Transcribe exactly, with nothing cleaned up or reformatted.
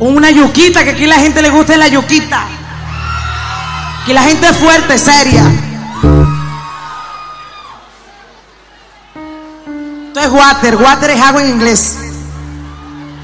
Una yuquita, que aquí la gente le gusta la yuquita. Aquí la gente es fuerte, seria. Esto es water, water es agua en inglés.